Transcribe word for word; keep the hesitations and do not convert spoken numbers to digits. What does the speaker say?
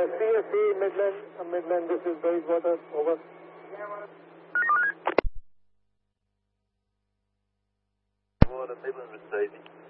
C S C Midland, uh, Midland, this is Bayswater, over. Water, Midland receiving.